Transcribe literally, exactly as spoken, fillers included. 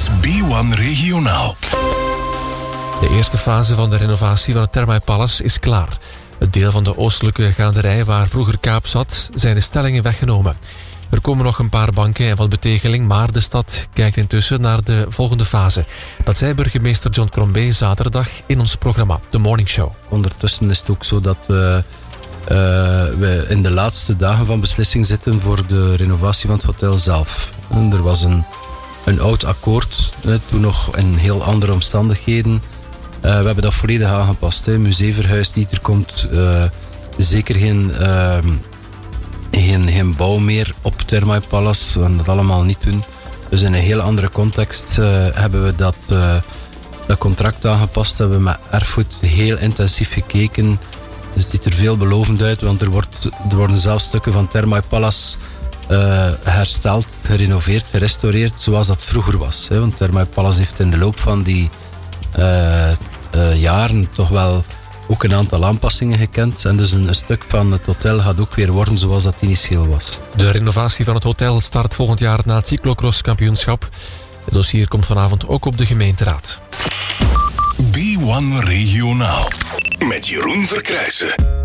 is B one Regionaal. De eerste fase van de renovatie van het Thermae Palace is klaar. Het deel van de oostelijke gaanderij waar vroeger Kaap zat, zijn de stellingen weggenomen. Er komen nog een paar banken en wat betegeling, maar de stad kijkt intussen naar de volgende fase. Dat zei burgemeester John Crombie zaterdag in ons programma, The Morning Show. Ondertussen is het ook zo dat we, uh, we in de laatste dagen van beslissing zitten voor de renovatie van het hotel zelf. En er was een, een oud akkoord, hè, toen nog in heel andere omstandigheden. Uh, we hebben dat volledig aangepast. Hè. Museumverhuis niet, er komt uh, zeker geen... Uh, Geen, geen bouw meer op Thermae Palace. We gaan dat allemaal niet doen. Dus in een heel andere context uh, hebben we dat, uh, dat contract aangepast. Hebben we met erfgoed heel intensief gekeken. Dus het ziet er veelbelovend uit, want er, wordt, er worden zelfs stukken van Thermae Palace uh, hersteld, gerenoveerd, gerestaureerd, zoals dat vroeger was. Hè. Want Thermae Palace heeft in de loop van die uh, uh, jaren toch wel ook een aantal aanpassingen gekend. En dus een, een stuk van het hotel gaat ook weer worden zoals dat initieel was. De renovatie van het hotel start volgend jaar na het cyclocross-kampioenschap. Het dossier komt vanavond ook op de gemeenteraad. B one Regionaal. Met Jeroen Verkrijsen.